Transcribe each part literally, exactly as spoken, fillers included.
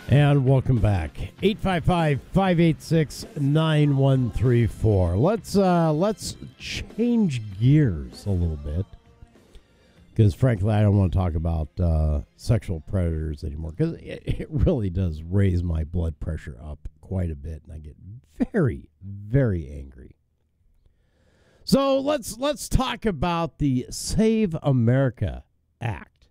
And welcome back. eight five five, five eight six, nine one three four. Let's uh, let's change gears a little bit. Because, frankly, I don't want to talk about uh, sexual predators anymore. Because it, it really does raise my blood pressure up quite a bit. And I get very, very angry. So let's let's talk about the Save America Act,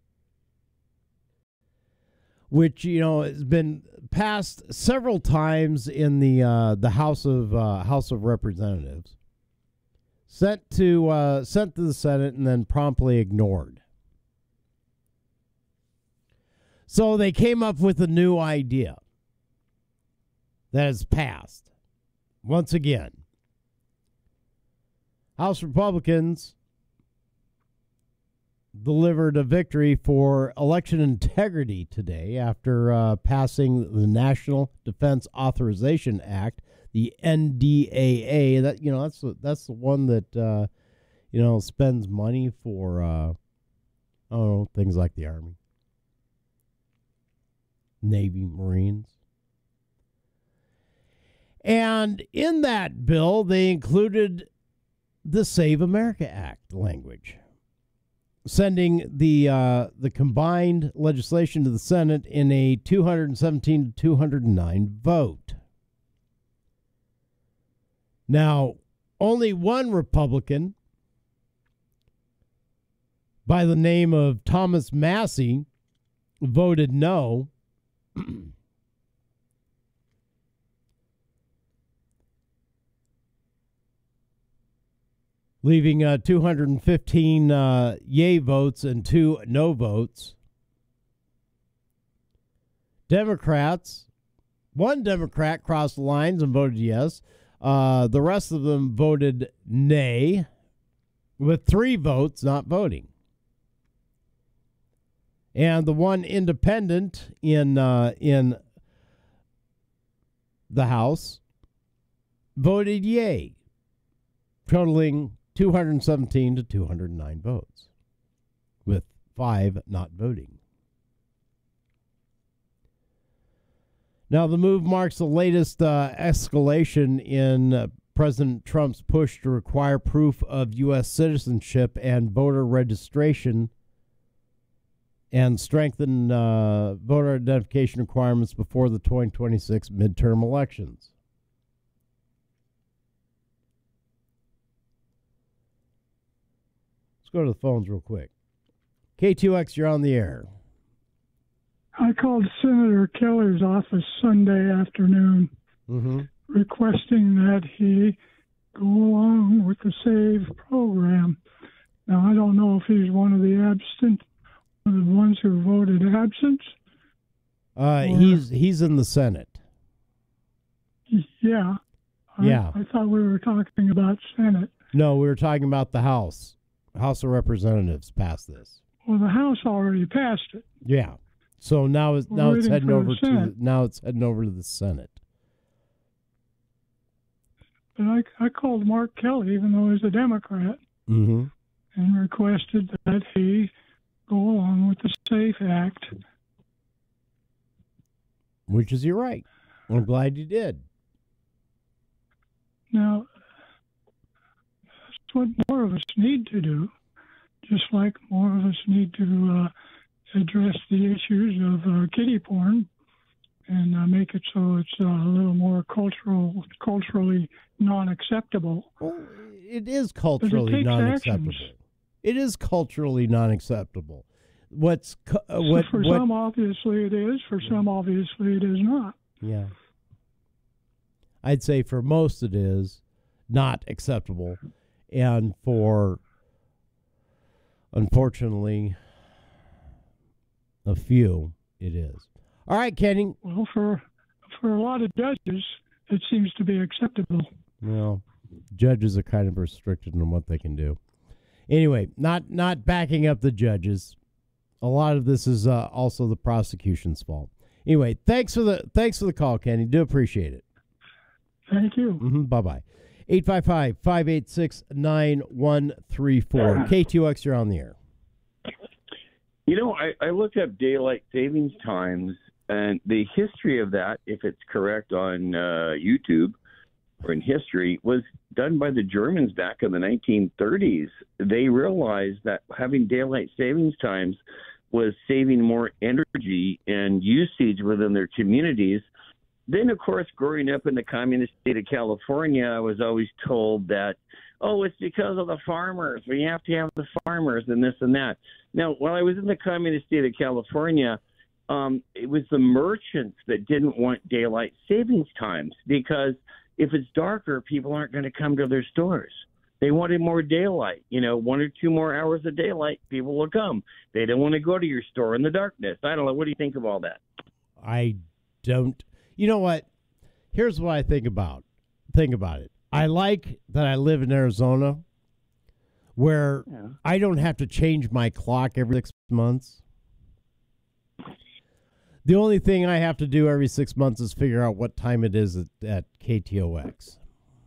which, you know, has been passed several times in the uh, the House of uh, House of Representatives, sent to uh, sent to the Senate, and then promptly ignored. So they came up with a new idea that has passed once again. House Republicans delivered a victory for election integrity today after uh, passing the National Defense Authorization Act, the N D A A. That you know, that's that's the one that uh, you know spends money for uh, I don't know, things like the Army, Navy, Marines. And in that bill, they included the Save America Act language, sending the uh, the combined legislation to the Senate in a two hundred seventeen to two hundred nine vote. Now, only one Republican by the name of Thomas Massie voted no. Leaving uh, two hundred fifteen uh, yay votes and two no votes. Democrats, one Democrat crossed the lines and voted yes. Uh, the rest of them voted nay, with three votes not voting. And the one independent in uh, in the House voted yay, totaling two hundred seventeen to two hundred nine votes, with five not voting. Now, the move marks the latest uh, escalation in uh, President Trump's push to require proof of U S citizenship and voter registration and strengthen uh, voter identification requirements before the twenty twenty-six midterm elections. Let's go to the phones real quick. K two X, you're on the air. I called Senator Kelly's office Sunday afternoon Mm-hmm. requesting that he go along with the SAVE program. Now, I don't know if he's one of the absent, one of the ones who voted absent. Uh, he's he's in the Senate. Yeah. I, Yeah. I thought we were talking about Senate. No, we were talking about the House. House of Representatives passed this. Well, the House already passed it. Yeah. So now it's We're now it's waiting heading for the over to Senate. now it's heading over to the Senate. But I, I called Mark Kelly, even though he's a Democrat, Mm-hmm. and requested that he go along with the SAFE Act. Which is your right. I'm glad you did. Now, that's what more of us need to do, just like more of us need to uh, address the issues of uh, kiddie porn and uh, make it so it's uh, a little more cultural, culturally non-acceptable. Well, it is culturally takes non-acceptable. actions. It is culturally non-acceptable. What's cu- uh, So what for what? some, obviously it is. For some, obviously it is not. Yeah. I'd say for most it is not acceptable, and for, unfortunately, a few it is. All right, Kenny. Well, for for a lot of judges, it seems to be acceptable. Well, judges are kind of restricted in what they can do. Anyway, not not backing up the judges. A lot of this is uh, also the prosecution's fault. Anyway, thanks for the thanks for the call, Kenny. Do appreciate it. Thank you. Mm-hmm. Bye bye. eight five five, five eight six, nine one three four. K two X, you're on the air. You know, I, I looked up daylight savings times, And the history of that, if it's correct on uh, YouTube or in history, was done by the Germans back in the nineteen thirties. They realized that having daylight savings times was saving more energy and usage within their communities. Then, of course, growing up in the communist state of California, I was always told that, oh, it's because of the farmers. We have to have the farmers and this and that. Now, while I was in the communist state of California, um, it was the merchants that didn't want daylight savings times, because if it's darker, people aren't going to come to their stores. They wanted more daylight. You know, one or two more hours of daylight, people will come. They don't want to go to your store in the darkness. I don't know. What do you think of all that? I don't. You know what? Here's what I think about. Think about it. I like that I live in Arizona, where yeah. I don't have to change my clock every six months. The only thing I have to do every six months is figure out what time it is at, at K T O X.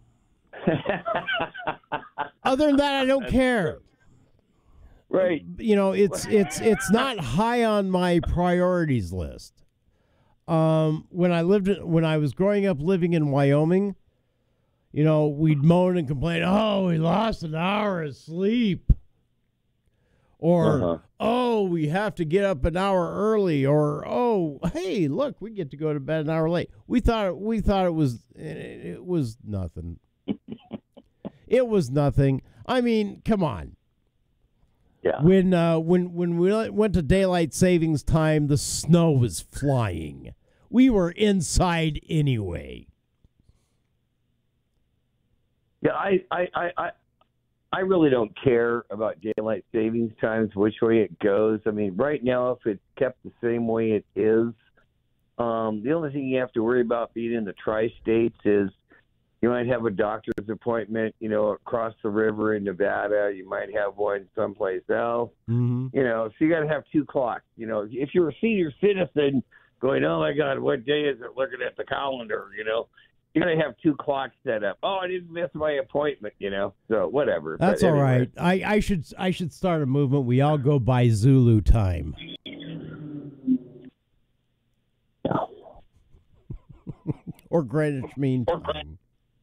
Other than that, I don't That's care. True. Right. You know, it's it's it's not high on my priorities list. Um, when I lived when I was growing up living in Wyoming, you know, we'd moan and complain, "Oh, we lost an hour of sleep." Or, uh-huh. "Oh, we have to get up an hour early," or, "Oh, hey, look, we get to go to bed an hour late." We thought we thought it was it was nothing. It was nothing. I mean, come on. Yeah. When uh, when when we went to daylight savings time, the snow was flying. We were inside anyway. Yeah, I I, I, I I really don't care about daylight savings times, which way it goes. I mean, right now, if it's kept the same way it is, um, the only thing you have to worry about being in the tri-states is you might have a doctor's appointment, you know, across the river in Nevada. You might have one someplace else. Mm-hmm. You know, so you got to have two clocks. You know, if you're a senior citizen going, "Oh, my God, what day is it?" looking at the calendar, you know, you got to have two clocks set up. "Oh, I didn't miss my appointment," you know, so whatever. That's but all anyway. right. I, I should I should start a movement. We all go by Zulu time. Or Greenwich Mean Time.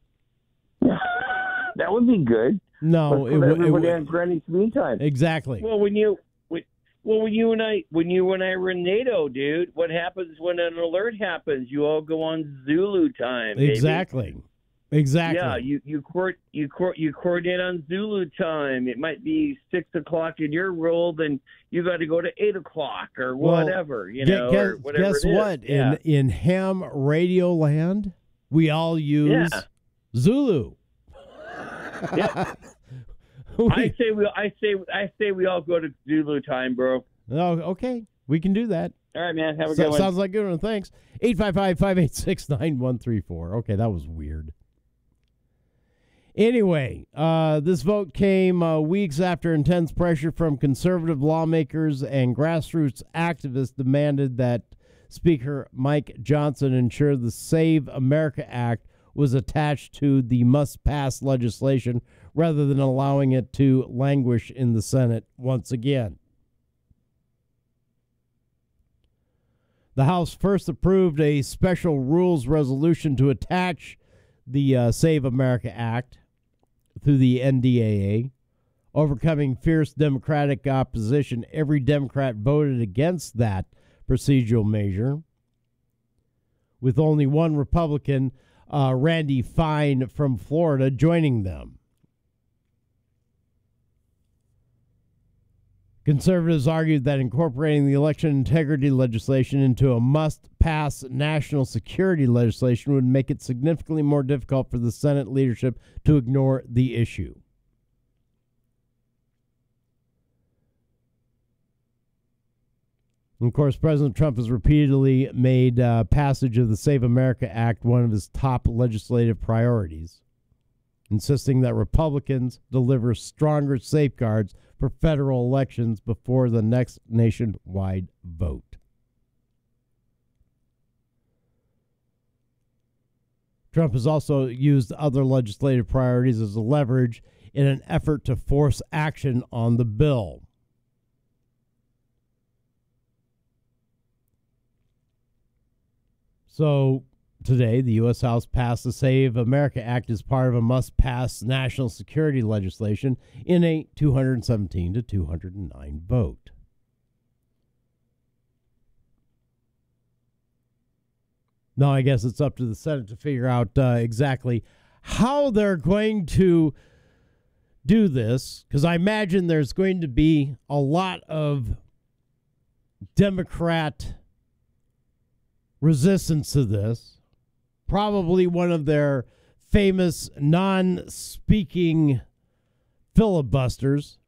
That would be good. No, Let's it put would. everybody on Greenwich Mean Time. Exactly. Well, when you, when, well, when you and I, when you and I were in NATO, dude, what happens when an alert happens? You all go on Zulu time. Baby. Exactly. Exactly. Yeah, you you court you court you coordinate on Zulu time. It might be six o'clock in your world, and you got to go to eight o'clock or well, whatever. You guess, know, or whatever. Guess it is. what? Yeah. In in ham radio land, we all use yeah. Zulu. Yeah. I say we I say I say we all go to Zulu time, bro. Oh, okay. We can do that. All right, man. Have a so, good one. Sounds like a good one. Thanks. eight five five, five eight six, nine one three four. Okay, that was weird. Anyway, uh, this vote came uh, weeks after intense pressure from conservative lawmakers and grassroots activists demanded that Speaker Mike Johnson ensure the Save America Act was attached to the must-pass legislation rather than allowing it to languish in the Senate once again. The House first approved a special rules resolution to attach the uh, Save America Act through the N D A A. Overcoming fierce Democratic opposition, every Democrat voted against that procedural measure, with only one Republican, uh, Randy Fine from Florida, joining them. Conservatives argued that incorporating the election integrity legislation into a must-pass national security legislation would make it significantly more difficult for the Senate leadership to ignore the issue. And of course, President Trump has repeatedly made uh, passage of the Save America Act one of his top legislative priorities, insisting that Republicans deliver stronger safeguards for federal elections before the next nationwide vote. Trump has also used other legislative priorities as a leverage in an effort to force action on the bill. So today, the U S. House passed the Save America Act as part of a must-pass national security legislation in a two hundred seventeen to two hundred nine vote. Now, I guess it's up to the Senate to figure out uh, exactly how they're going to do this, because I imagine there's going to be a lot of Democrat resistance to this. Probably one of their famous non-speaking filibusters.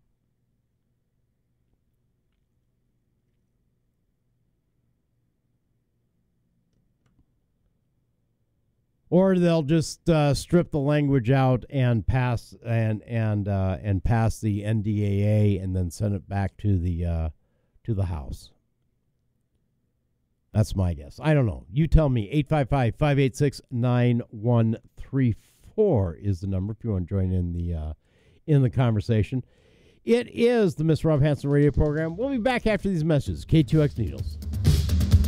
Or they'll just uh, strip the language out and pass and and uh, and pass the N D A A and then send it back to the uh, to the House. That's my guess. I don't know. You tell me. eight five five, five eight six, nine one three four is the number if you want to join in the uh, in the conversation. It is the Mister Rob Hanson radio program. We'll be back after these messages. K two X Needles.